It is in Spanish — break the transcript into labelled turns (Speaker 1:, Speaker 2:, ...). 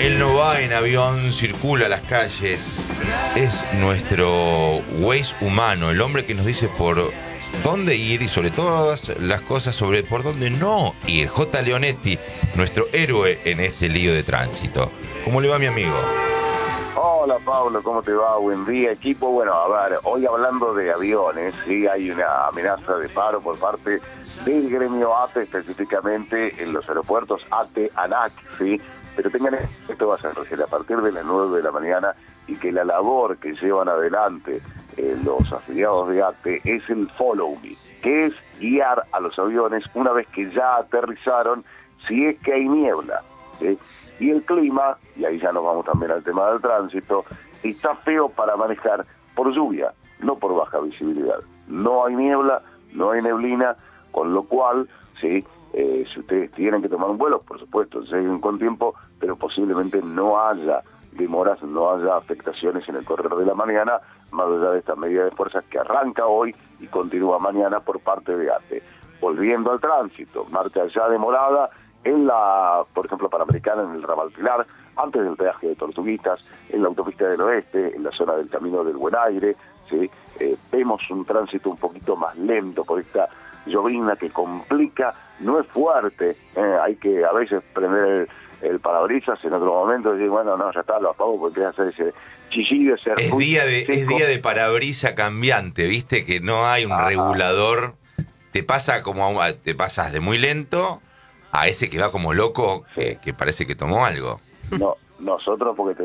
Speaker 1: Él no va en avión, circula las calles. Es nuestro Waze humano, el hombre que nos dice por dónde ir y sobre todas las cosas sobre por dónde no ir. J. Leonetti, nuestro héroe en este lío de tránsito. ¿Cómo le va, mi amigo?
Speaker 2: Hola Pablo, ¿cómo te va? Buen día, equipo. Bueno, a ver, hoy hablando de aviones, sí hay una amenaza de paro por parte del gremio ATE, específicamente en los aeropuertos ATE, ANAC, ¿sí? Pero tengan esto, va a ser recién a partir de las 9 de la mañana, y que la labor que llevan adelante los afiliados de ATE es el follow me, que es guiar a los aviones una vez que ya aterrizaron, si es que hay niebla, ¿sí? Y el clima, y ahí ya nos vamos también al tema del tránsito, está feo para manejar por lluvia, no por baja visibilidad. No hay niebla, no hay neblina, con lo cual, sí, si ustedes tienen que tomar un vuelo, por supuesto, lleguen con tiempo, pero posiblemente no haya demoras, no haya afectaciones en el correr de la mañana, más allá de esta medida de fuerza que arranca hoy y continúa mañana por parte de ATE. Volviendo al tránsito, marcha ya demorada en la, por ejemplo, Panamericana, en el Ramal Pilar, antes del peaje de Tortuguitas, en la autopista del Oeste, en la zona del Camino del Buen Aire, ¿sí? Vemos un tránsito un poquito más lento por esta llovizna que complica, no es fuerte, hay que a veces prender el parabrisas en otro momento y decir, bueno, no, ya está, lo apago porque empieza a hacer ese chillido, ese
Speaker 1: Es día de parabrisa cambiante, ¿viste? Que no hay un regulador. Te pasa te pasas de muy lento a ese que va como loco, que parece que tomó algo.
Speaker 2: No, nosotros porque